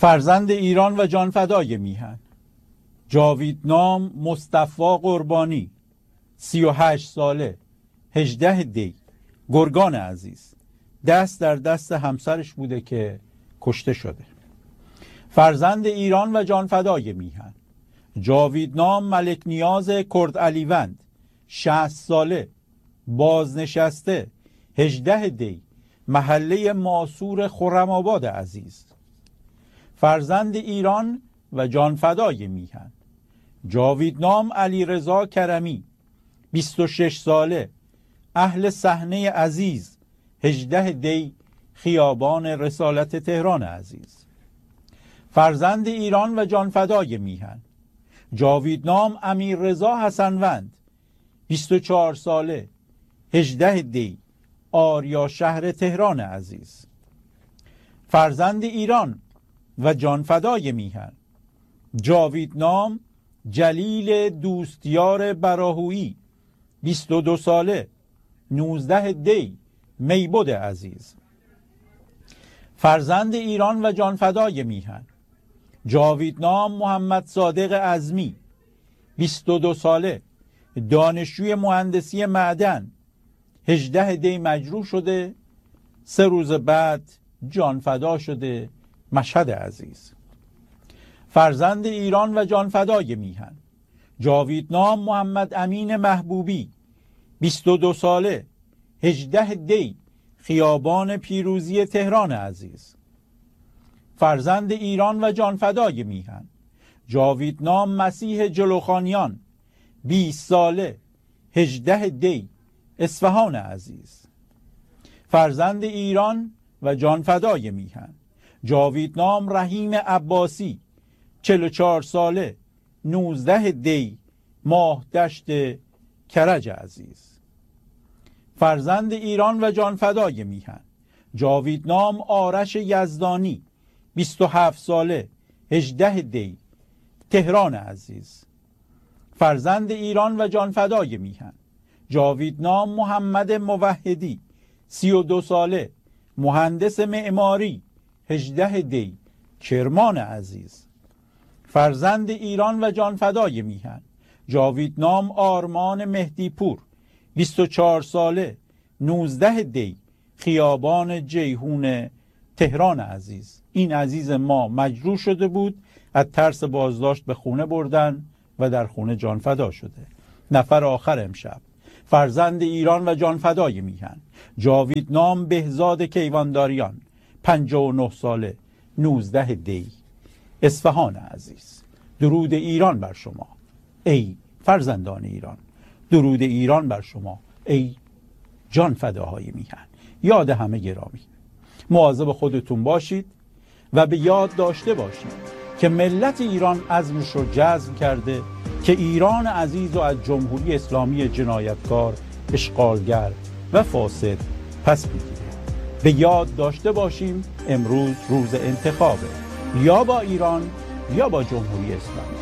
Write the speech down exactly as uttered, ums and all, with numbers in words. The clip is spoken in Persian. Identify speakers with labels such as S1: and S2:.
S1: فرزند ایران و جانفدای میهن جاویدنام مصطفی قربانی، سی و هشت ساله، هجده دی، گرگان عزیز، دست در دست همسرش بوده که کشته شده. فرزند ایران و جانفدای میهن جاویدنام ملک نیاز کرد علیوند، شصت ساله، بازنشسته، هجده دی، محله ماسور خرم‌آباد عزیز. فرزند ایران و جانفدای میهن جاویدنام علیرضا کرمی، بیست و شش ساله، اهل صحنه عزیز، هجده دی، خیابان رسالت تهران عزیز. فرزند ایران و جانفدای میهن جاویدنام امیررضا حسنوند، بیست و چهار ساله، هجده دی، آریا شهر تهران عزیز. فرزند ایران و جانفدای میهن جاویدنام جلیل دوستیار براهویی، بیست و دو ساله، نوزده دی، میبد عزیز. فرزند ایران و جانفدای میهن جاویدنام محمد صادق عزمی، بیست و دو ساله، دانشجوی مهندسی معدن، هجده دی مجروح شده، سه روز بعد جانفدا شده، مشهد عزیز. فرزند ایران و جانفدای میهن جاویدنام محمد امین محبوبی، بیست و دو ساله، هجده دی، خیابان پیروزی تهران عزیز. فرزند ایران و جانفدای میهن جاویدنام مسیح جلوخانیان، بیست ساله، هجده دی، اصفهان عزیز. فرزند ایران و جانفدای میهن جاویدنام رحیم عباسی، چهل و چهار ساله، نوزده دی، ماهدشت کرج عزیز. فرزند ایران و جانفدای میهن جاویدنام آرش یزدانی، بیست و هفت ساله، هجده دی، تهران عزیز. فرزند ایران و جانفدای میهن جاویدنام محمد موحدی، سی و دو ساله، مهندس معماری، هجده دی، کرمان عزیز. فرزند ایران و جانفدای میهن جاویدنام آرمان مهدیپور، بیست و چهار ساله، نوزده دی، خیابان جیهون تهران عزیز. این عزیز ما مجروح شده بود، از ترس بازداشت به خونه بردن و در خونه جانفدا شده. نفر آخر امشب فرزند ایران و جانفدای میهن جاویدنام بهزاد کیوانداریان، پنجاه و نه ساله، نوزده دی، اصفهان عزیز. درود ایران بر شما ای فرزندان ایران، درود ایران بر شما ای جانفداهای میهن. یاد همه گرامی، مواظب خودتون باشید و به یاد داشته باشید که ملت ایران عزمش رو جزم کرده که ایران عزیز و از جمهوری اسلامی جنایتکار، اشغالگر و فاسد پس بگیره. به یاد داشته باشیم امروز روز انتخابه، یا با ایران یا با جمهوری اسلامی.